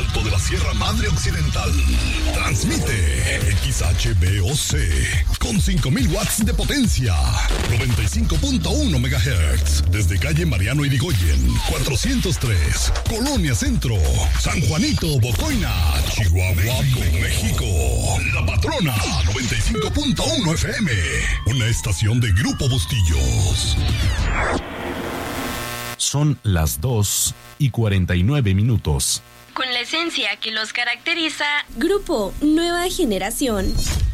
alto de la Sierra Madre Occidental. Transmite XHBOC con 5,000 watts de potencia. 95.1 MHz. Desde calle Mariano Irigoyen, 403, Colonia Centro, San Juanito, Bocoina, Chihuahua, México. La Patrona, 95.1 FM. Una estación de Grupo Bustillos. Son las 2:49. Con la esencia que los caracteriza, Grupo Nueva Generación.